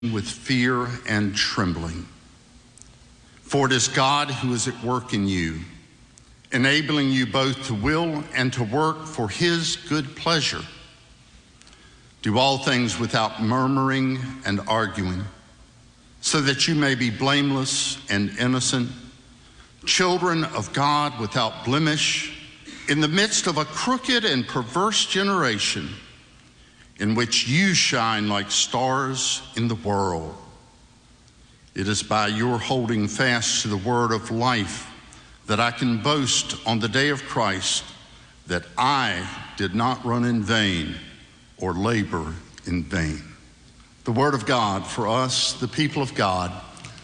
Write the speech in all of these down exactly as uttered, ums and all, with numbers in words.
with fear and trembling. For it is God who is at work in you, enabling you both to will and to work for his good pleasure. Do all things without murmuring and arguing, so that you may be blameless and innocent, children of God without blemish, in the midst of a crooked and perverse generation, in which you shine like stars in the world. It is by your holding fast to the word of life that I can boast on the day of Christ that I did not run in vain or labor in vain. The word of God for us, the people of God.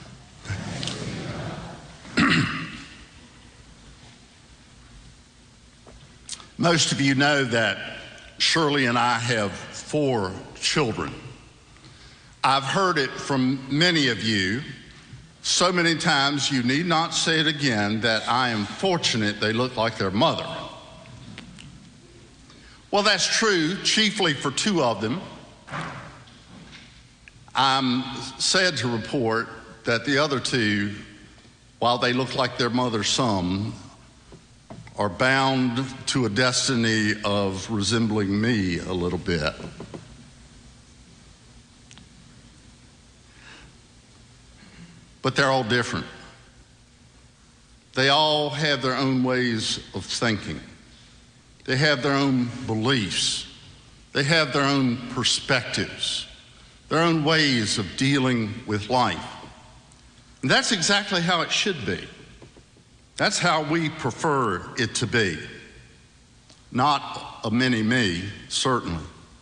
Most of you know that Shirley and I have four children. I've heard it from many of you so many times you need not say it again that I am fortunate they look like their mother. Well, that's true, chiefly for two of them. I'm sad to report that the other two, while they look like their mother some, are bound to a destiny of resembling me a little bit. But they're all different. They all have their own ways of thinking. They have their own beliefs. They have their own perspectives, their own ways of dealing with life. And that's exactly how it should be. That's how we prefer it to be. Not a mini-me, certainly.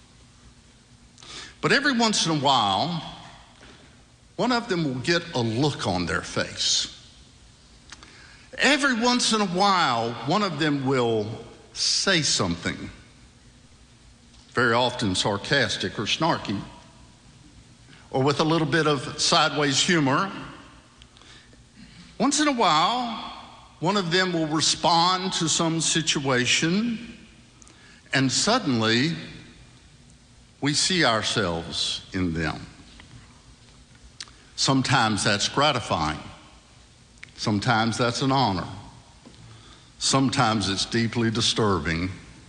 But every once in a while, one of them will get a look on their face. Every once in a while, one of them will say something, very often sarcastic or snarky, or with a little bit of sideways humor. Once in a while, one of them will respond to some situation, and suddenly we see ourselves in them. Sometimes that's gratifying. Sometimes that's an honor. Sometimes it's deeply disturbing.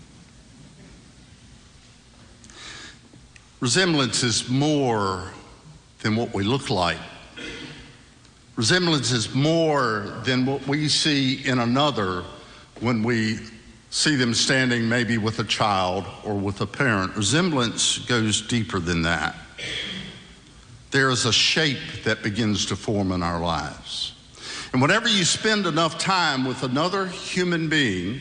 Resemblance is more than what we look like. Resemblance is more than what we see in another when we see them standing maybe with a child or with a parent. Resemblance goes deeper than that. There is a shape that begins to form in our lives. And whenever you spend enough time with another human being,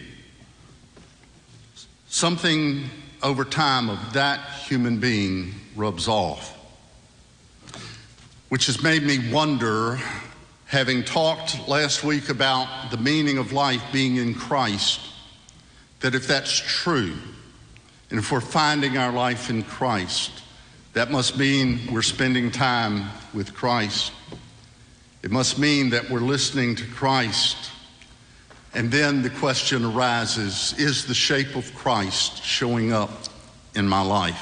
something over time of that human being rubs off, which has made me wonder, having talked last week about the meaning of life being in Christ, that if that's true, and if we're finding our life in Christ, that must mean we're spending time with Christ. It must mean that we're listening to Christ. And then the question arises, is the shape of Christ showing up in my life?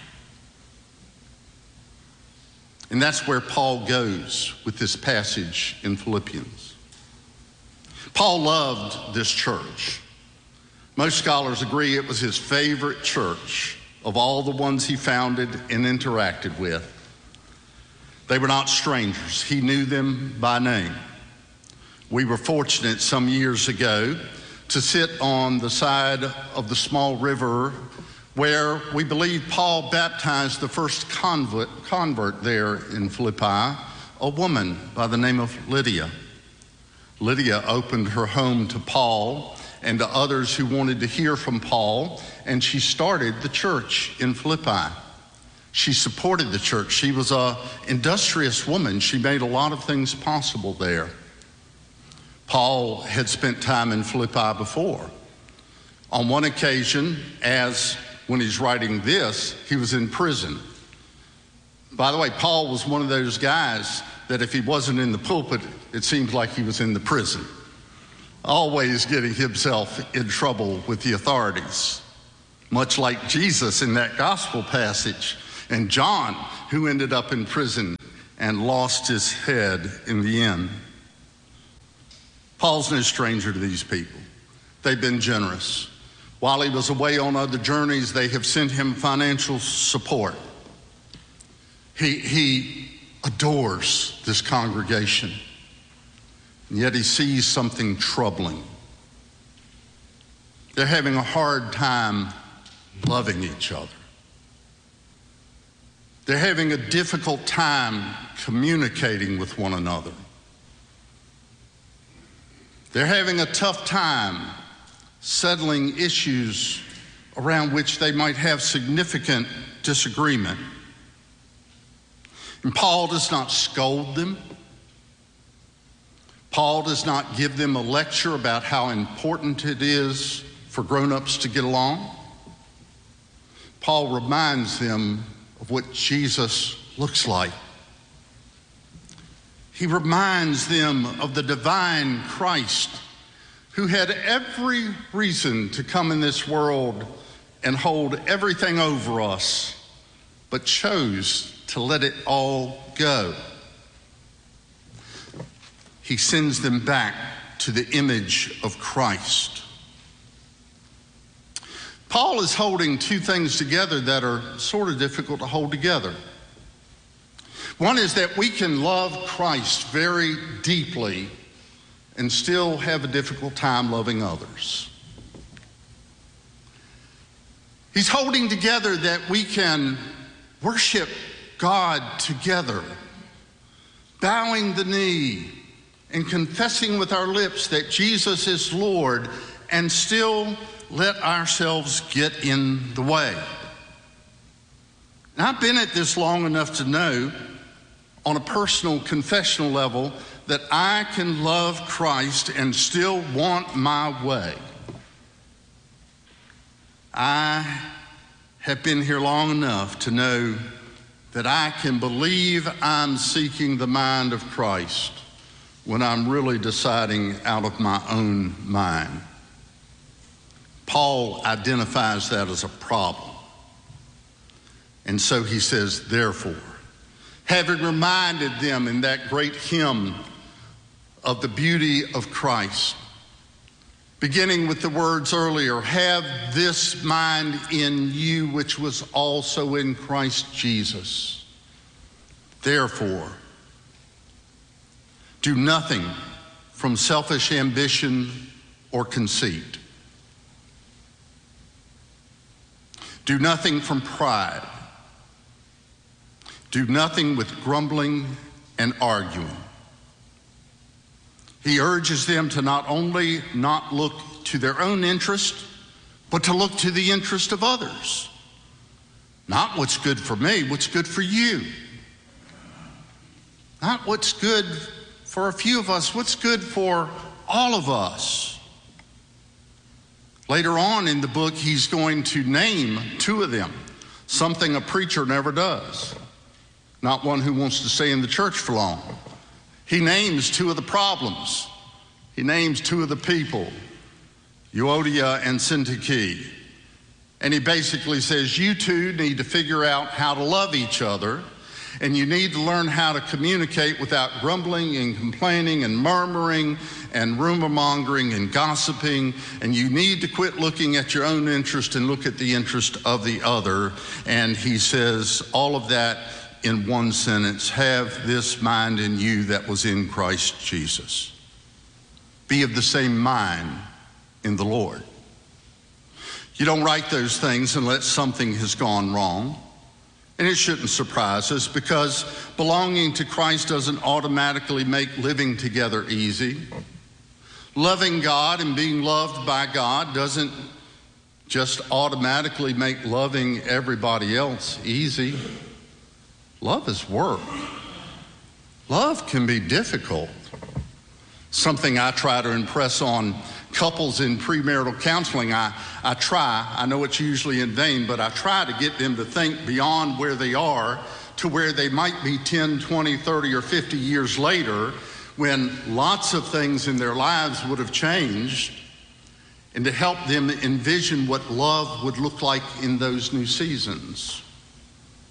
And that's where Paul goes with this passage in Philippians. Paul loved this church. Most scholars agree it was his favorite church of all the ones he founded and interacted with. They were not strangers. He knew them by name. We were fortunate some years ago to sit on the side of the small river where we believe Paul baptized the first convert, convert there in Philippi, a woman by the name of Lydia. Lydia opened her home to Paul and to others who wanted to hear from Paul, and she started the church in Philippi. She supported the church. She was an industrious woman. She made a lot of things possible there. Paul had spent time in Philippi before. On one occasion, as when he's writing this, he was in prison. By the way, Paul was one of those guys that if he wasn't in the pulpit, it seems like he was in the prison, always getting himself in trouble with the authorities. Much like Jesus in that gospel passage, and John, who ended up in prison and lost his head in the end. Paul's no stranger to these people. They've been generous. While he was away on other journeys, they have sent him financial support. He, he adores this congregation, and yet he sees something troubling. They're having a hard time loving each other. They're having a difficult time communicating with one another. They're having a tough time settling issues around which they might have significant disagreement. And Paul does not scold them. Paul does not give them a lecture about how important it is for grown-ups to get along. Paul reminds them of what Jesus looks like. He reminds them of the divine Christ who had every reason to come in this world and hold everything over us, but chose to let it all go. He sends them back to the image of Christ. Paul is holding two things together that are sort of difficult to hold together. One is that we can love Christ very deeply and still have a difficult time loving others. He's holding together that we can worship God together, bowing the knee and confessing with our lips that Jesus is Lord, and still let ourselves get in the way. And I've been at this long enough to know, on a personal confessional level, that I can love Christ and still want my way. I have been here long enough to know that I can believe I'm seeking the mind of Christ when I'm really deciding out of my own mind. Paul identifies that as a problem. And so he says, therefore, having reminded them in that great hymn of the beauty of Christ, beginning with the words earlier, have this mind in you which was also in Christ Jesus. Therefore, do nothing from selfish ambition or conceit. Do nothing from pride. Do nothing with grumbling and arguing. He urges them to not only not look to their own interest, but to look to the interest of others. Not what's good for me, what's good for you. Not what's good for a few of us, what's good for all of us. Later on in the book, he's going to name two of them, something a preacher never does. Not one who wants to stay in the church for long. He names two of the problems. He names two of the people, Euodia and Syntyche. And he basically says, you two need to figure out how to love each other, and you need to learn how to communicate without grumbling and complaining and murmuring and rumor mongering and gossiping, and you need to quit looking at your own interest and look at the interest of the other. And he says all of that in one sentence: have this mind in you that was in Christ Jesus. Be of the same mind in the Lord. You don't write those things unless something has gone wrong. And it shouldn't surprise us, because belonging to Christ doesn't automatically make living together easy. Loving God and being loved by God doesn't just automatically make loving everybody else easy. Love is work. Love can be difficult. Something I try to impress on couples in premarital counseling. I, I try, I know it's usually in vain, but I try to get them to think beyond where they are to where they might be ten, twenty, thirty, or fifty years later, when lots of things in their lives would have changed, and to help them envision what love would look like in those new seasons.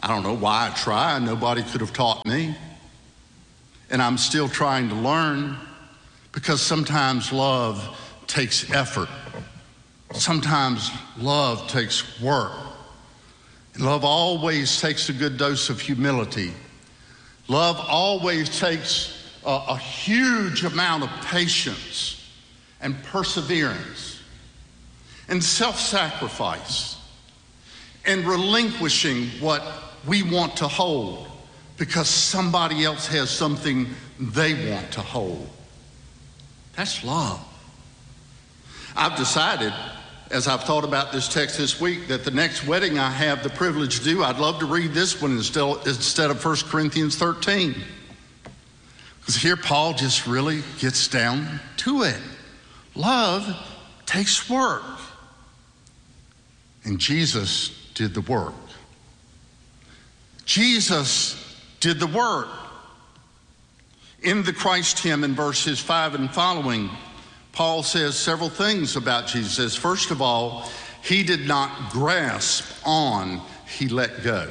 I don't know why I try. Nobody could have taught me. And I'm still trying to learn, because sometimes love takes effort. Sometimes love takes work. And love always takes a good dose of humility. Love always takes a, a huge amount of patience and perseverance and self-sacrifice and relinquishing what we want to hold because somebody else has something they want to hold. That's love. I've decided, as I've thought about this text this week, that the next wedding I have the privilege to do, I'd love to read this one instead of First Corinthians thirteen. Because here Paul just really gets down to it. Love takes work. And Jesus did the work. Jesus did the work. In the Christ hymn in verses five and following, Paul says several things about Jesus. First of all, he did not grasp on, he let go.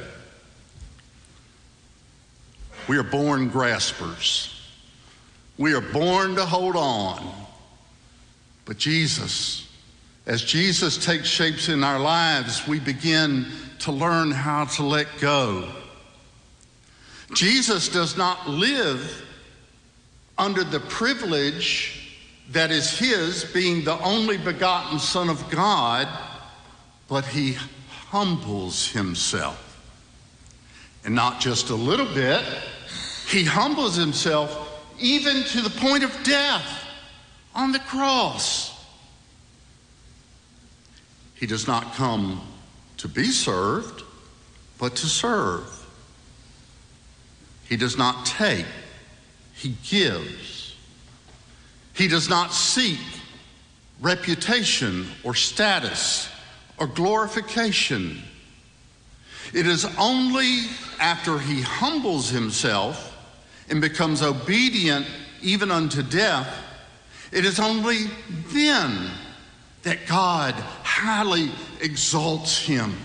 We are born graspers. We are born to hold on. But Jesus, as Jesus takes shapes in our lives, we begin to learn how to let go. Jesus does not live under the privilege that is his, being the only begotten Son of God, but he humbles himself. And not just a little bit, he humbles himself even to the point of death on the cross. He does not come to be served, but to serve. He does not take, he gives. He does not seek reputation or status or glorification. It is only after he humbles himself and becomes obedient even unto death, it is only then that God highly exalts him.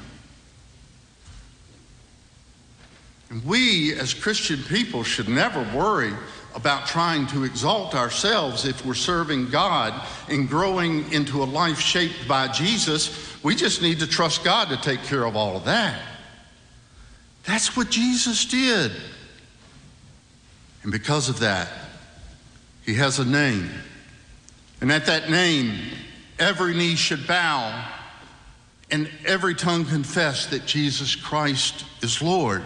And we as Christian people should never worry about trying to exalt ourselves if we're serving God and growing into a life shaped by Jesus. We just need to trust God to take care of all of that. That's what Jesus did. And because of that, he has a name. And at that name, every knee should bow and every tongue confess that Jesus Christ is Lord.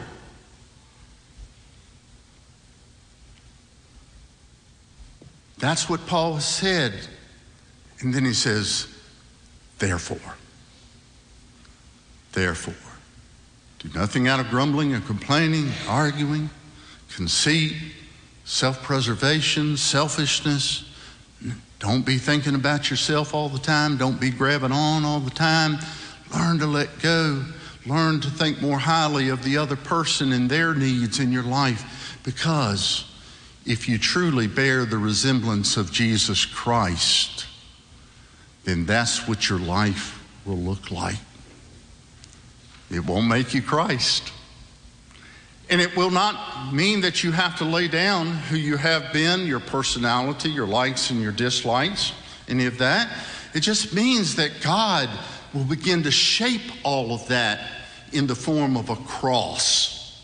That's what Paul has said. And then he says, therefore, therefore, do nothing out of grumbling and complaining, arguing, conceit, self-preservation, selfishness. Don't be thinking about yourself all the time. Don't be grabbing on all the time. Learn to let go. Learn to think more highly of the other person and their needs in your life, because if you truly bear the resemblance of Jesus Christ, then that's what your life will look like. It won't make you Christ. And it will not mean that you have to lay down who you have been, your personality, your likes and your dislikes, any of that. It just means that God will begin to shape all of that in the form of a cross,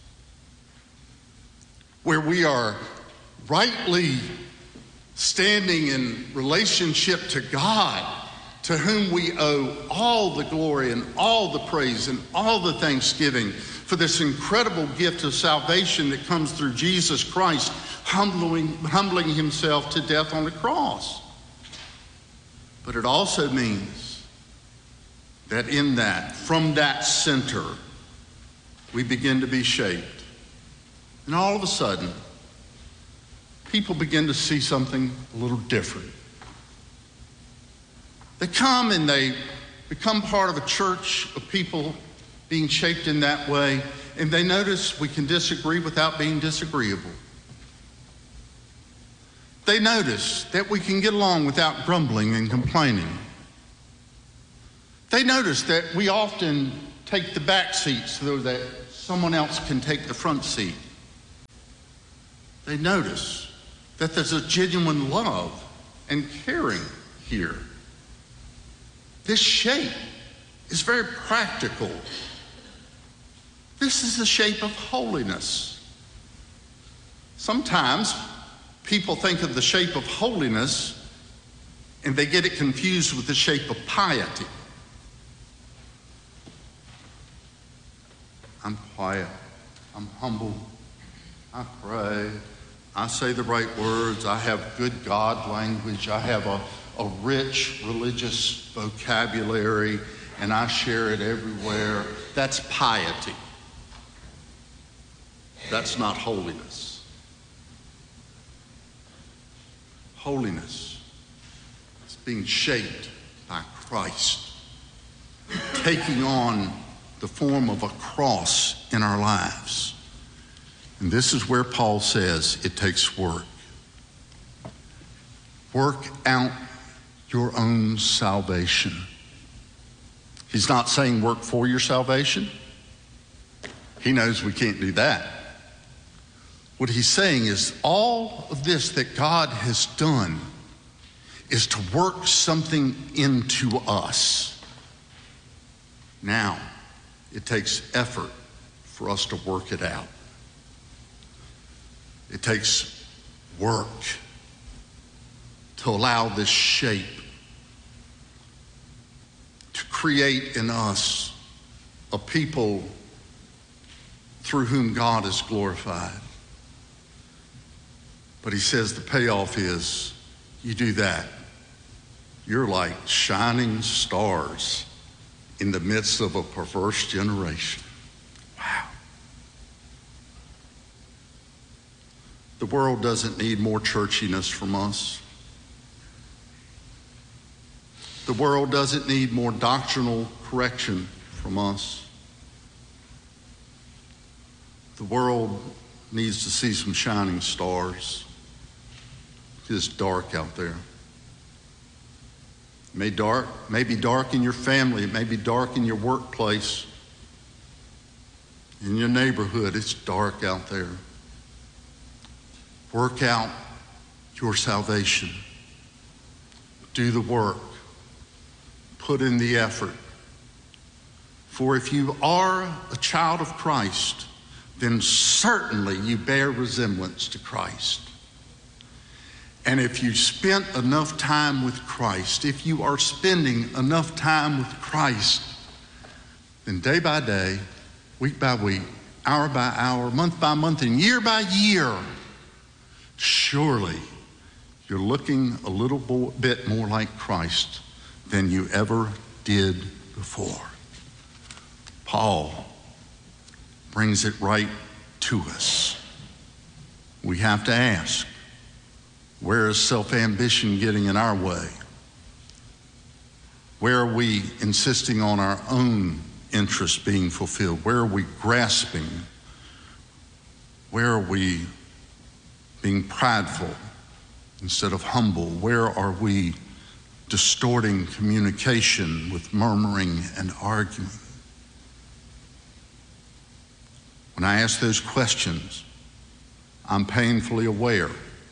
where we are rightly standing in relationship to God, to whom we owe all the glory and all the praise and all the thanksgiving for this incredible gift of salvation that comes through Jesus Christ, humbling, humbling himself to death on the cross. But it also means that in that, from that center, we begin to be shaped. And all of a sudden, people begin to see something a little different. They come and they become part of a church of people being shaped in that way, and they notice we can disagree without being disagreeable. They notice that we can get along without grumbling and complaining. They notice that we often take the back seats so that someone else can take the front seat. They notice that there's a genuine love and caring here. This shape is very practical. This is the shape of holiness. Sometimes people think of the shape of holiness and they get it confused with the shape of piety. I'm quiet, I'm humble, I pray, I say the right words, I have good God language, I have a, a rich religious vocabulary, and I share it everywhere. That's piety. That's not holiness. Holiness is being shaped by Christ, taking on the form of a cross in our lives. And this is where Paul says it takes work. Work out your own salvation. He's not saying work for your salvation. He knows we can't do that. What he's saying is all of this that God has done is to work something into us. Now, it takes effort for us to work it out. It takes work to allow this shape to create in us a people through whom God is glorified. But he says the payoff is you do that, you're like shining stars in the midst of a perverse generation. Wow. The world doesn't need more churchiness from us. The world doesn't need more doctrinal correction from us. The world needs to see some shining stars. It's dark out there. It may dark, may be dark in your family. It may be dark in your workplace. In your neighborhood, it's dark out there. Work out your salvation. Do the work. Put in the effort. For if you are a child of Christ, then certainly you bear resemblance to Christ. And if you spent enough time with Christ, if you are spending enough time with Christ, then day by day, week by week, hour by hour, month by month, and year by year, surely you're looking a little bit more like Christ than you ever did before. Paul brings it right to us. We have to ask, where is self-ambition getting in our way? Where are we insisting on our own interests being fulfilled? Where are we grasping? Where are we being prideful instead of humble? Where are we distorting communication with murmuring and arguing? When I ask those questions, I'm painfully aware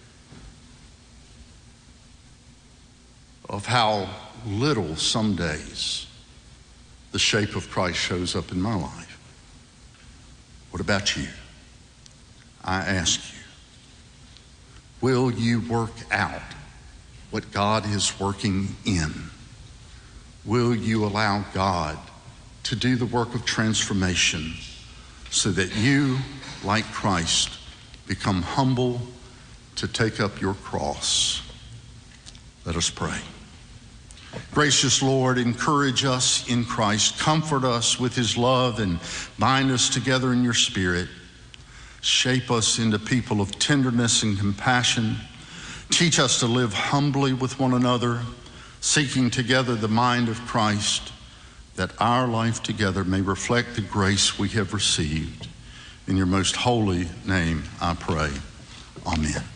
of how little some days the shape of Christ shows up in my life. What about you? I ask you, will you work out what God is working in? Will you allow God to do the work of transformation so that you, like Christ, become humble to take up your cross? Let us pray. Gracious Lord, encourage us in Christ. Comfort us with his love and bind us together in your spirit. Shape us into people of tenderness and compassion. Teach us to live humbly with one another, seeking together the mind of Christ, that our life together may reflect the grace we have received. In your most holy name I pray. Amen.